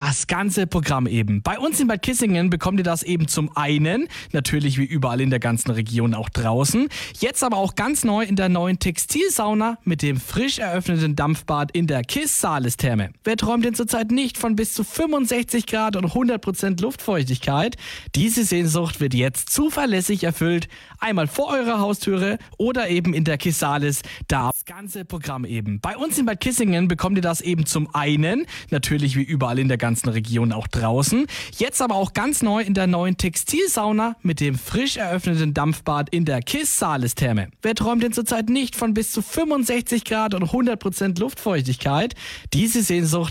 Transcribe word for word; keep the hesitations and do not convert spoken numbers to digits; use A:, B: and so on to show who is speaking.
A: Das ganze Programm eben. Bei uns in Bad Kissingen bekommt ihr das eben zum einen, natürlich wie überall in der ganzen Region auch draußen, jetzt aber auch ganz neu in der neuen Textilsauna mit dem frisch eröffneten Dampfbad in der Kiss Sales-Therme. Wer träumt denn zurzeit nicht von bis zu fünfundsechzig Grad und hundert Prozent Luftfeuchtigkeit? Diese Sehnsucht wird jetzt zuverlässig erfüllt, einmal vor eurer Haustüre oder eben in der Kiss Sales. Da das ganze Programm eben. Bei uns in Bad Kissingen bekommt ihr das eben zum einen, natürlich wie überall in der ganzen Region auch draußen, jetzt aber auch ganz neu in der neuen Textilsauna mit dem frisch eröffneten Dampfbad in der Kiss Sales-Therme. Wer träumt denn zurzeit nicht von bis zu fünfundsechzig Grad und hundert Prozent Luftfeuchtigkeit? Diese Sehnsucht